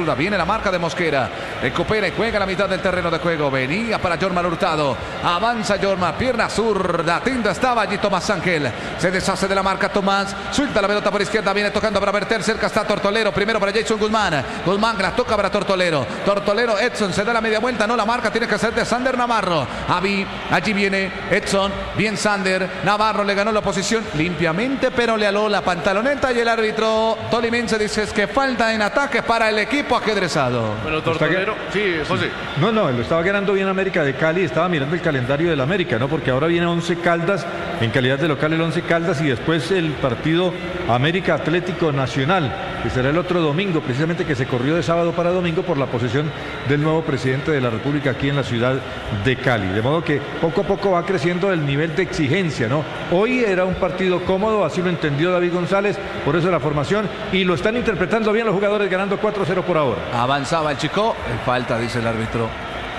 zurda. Viene la marca de Mosquera. Recupera y juega a la mitad del terreno de juego. Venía para Jorman Hurtado. Avanza Jorman. Pierna zurda. Atento estaba allí Tomás Ángel. Se deshace de la marca Tomás. Suelta la pelota por izquierda. Viene tocando para verter. Cerca está Tortolero. Primero para Jason Guzmán. Guzmán la toca para Tortolero. Tortolero, Edson se da la media vuelta. No la marca. Tiene que ser de Sander Navarro. Allí viene Edson. Bien Sander. Navarro le ganó la posición limpiamente, pero le aló la pantaloneta y el árbitro tolimense dice que falta en ataque para el equipo ajedrezado. Bueno, Tortolero, sí, José. No, lo estaba ganando bien América de Cali, estaba mirando el calendario del América, ¿no? Porque ahora viene Once Caldas, en calidad de local el Once Caldas, y después el partido América Atlético Nacional, que será el otro domingo, precisamente, que se corrió de sábado para domingo por la posesión del nuevo presidente de la República aquí en la ciudad de Cali. De modo que poco a poco va creciendo el nivel de exigencia, ¿no? Hoy era un partido cómodo, así lo entendió David González, por eso la formación, y lo están interpretando bien los jugadores, ganando 4-0 por ahora. Avanzaba el Chico, falta, dice el árbitro.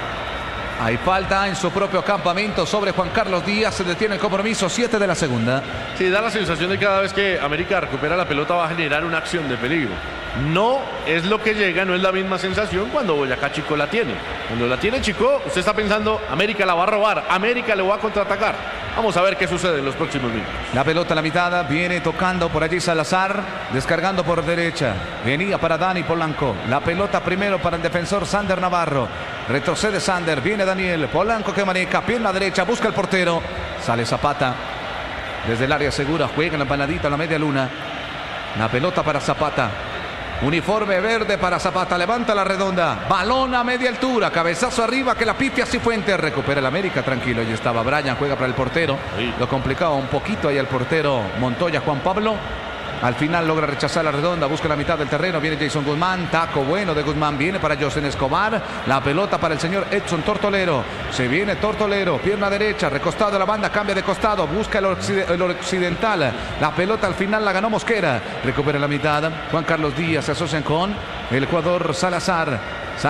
Hay falta en su propio campamento sobre Juan Carlos Díaz. Se detiene el compromiso, 7 de la segunda. Sí, da la sensación de que cada vez que América recupera la pelota va a generar una acción de peligro. No es lo que llega, no es la misma sensación cuando Boyacá Chico la tiene. Cuando la tiene Chico, usted está pensando, América la va a robar, América le va a contraatacar. Vamos a ver qué sucede en los próximos minutos. La pelota a la mitad, viene tocando por allí Salazar, descargando por derecha. Venía para Dani Polanco. La pelota primero para el defensor Sander Navarro. Retrocede Sander, viene Daniel Polanco que maneja, pierna derecha, busca el portero. Sale Zapata. Desde el área segura, juega en la empanadita a la media luna. La pelota para Zapata. Uniforme verde para Zapata, levanta la redonda, balón a media altura, cabezazo arriba que la pifia Cifuentes, recupera el América, tranquilo, ahí estaba Brian, juega para el portero, lo complicaba un poquito ahí el portero Montoya, Juan Pablo. Al final logra rechazar la redonda, busca la mitad del terreno, viene Jason Guzmán, taco bueno de Guzmán, viene para Josen Escobar, la pelota para el señor Edson Tortolero, se viene Tortolero, pierna derecha, recostado a la banda, cambia de costado, busca el occidental, la pelota al final la ganó Mosquera, recupera la mitad, Juan Carlos Díaz se asocian con el jugador Salazar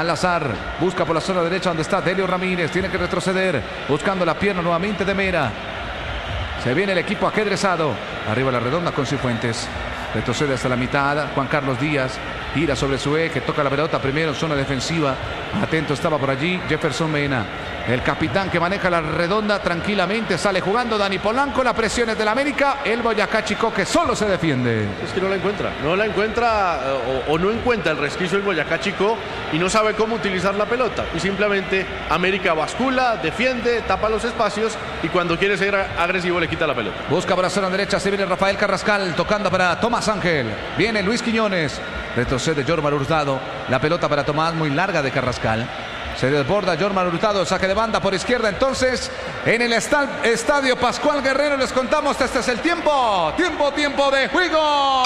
busca por la zona derecha donde está Delio Ramírez, tiene que retroceder, buscando la pierna nuevamente de Mera. Se viene el equipo ajedrezado. Arriba la redonda con Cifuentes. Retrocede hasta la mitad. Juan Carlos Díaz gira sobre su eje. Toca la pelota primero en zona defensiva. Atento estaba por allí Jefferson Mena. El capitán que maneja la redonda tranquilamente. Sale jugando Dani Polanco. La presión es del América. El Boyacá Chico que solo se defiende. Es que no la encuentra. No la encuentra o no encuentra el resquicio el Boyacá Chico y no sabe cómo utilizar la pelota. Y simplemente América bascula, defiende, tapa los espacios y cuando quiere ser agresivo le quita la pelota. Busca por la zona derecha. Se viene Rafael Carrascal tocando para Tomás Ángel. Viene Luis Quiñones. Retrocede Jorman Hurtado. La pelota para Tomás, muy larga de Carrascal. Se desborda Jorman Hurtado, saque de banda por izquierda. Entonces, en el estadio Pascual Guerrero les contamos, este es el tiempo. Tiempo de juego.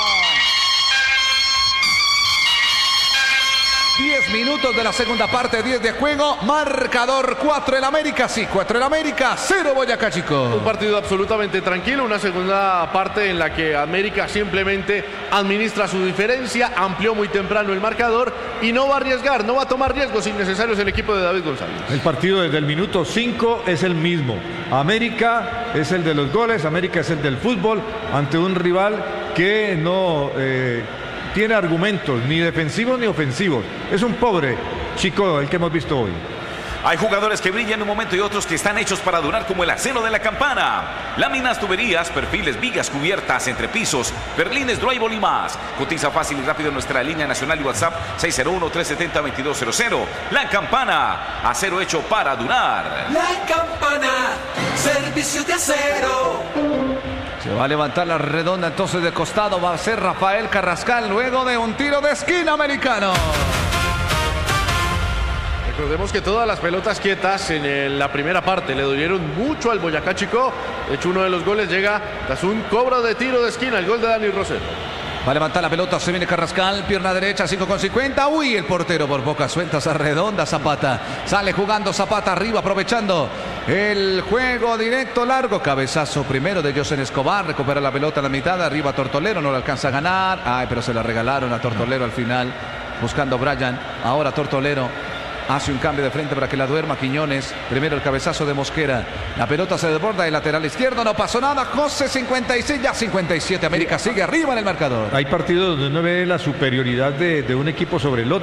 10 minutos de la segunda parte, 10 de juego. Marcador 4 el América, sí, 4 el América, 0 Boyacá Chico. Un partido absolutamente tranquilo, una segunda parte en la que América simplemente administra su diferencia, amplió muy temprano el marcador y no va a arriesgar, no va a tomar riesgos innecesarios el equipo de David González. El partido desde el minuto 5 es el mismo. América es el de los goles, América es el del fútbol ante un rival que no tiene argumentos ni defensivos ni ofensivos. Es un pobre Chico el que hemos visto hoy. Hay jugadores que brillan en un momento y otros que están hechos para durar, como el acero de la Campana. Láminas, tuberías, perfiles, vigas, cubiertas, entrepisos, berlines, drywall y más. Cotiza fácil y rápido en nuestra línea nacional y WhatsApp 601-370-2200. La Campana, acero hecho para durar. La Campana, servicio de acero. Se va a levantar la redonda entonces de costado. Va a ser Rafael Carrascal luego de un tiro de esquina americano. Recordemos que todas las pelotas quietas en la primera parte le dolieron mucho al Boyacá Chico. De hecho, uno de los goles llega tras un cobro de tiro de esquina, el gol de Dani Rosero. Va a levantar la pelota, se viene Carrascal, pierna derecha, 5,50. Uy, el portero por boca suelta esa redonda. Zapata, sale jugando Zapata arriba, aprovechando el juego directo largo. Cabezazo primero de Josen Escobar, recupera la pelota a la mitad, arriba Tortolero, no le alcanza a ganar. Ay, pero se la regalaron a Tortolero al final, buscando Brian. Ahora Tortolero hace un cambio de frente para que la duerma Quiñones. Primero el cabezazo de Mosquera. La pelota se desborda, el lateral izquierdo, no pasó nada. José 56, ya 57. América sigue arriba en el marcador. Hay partidos donde uno ve la superioridad de un equipo sobre el otro.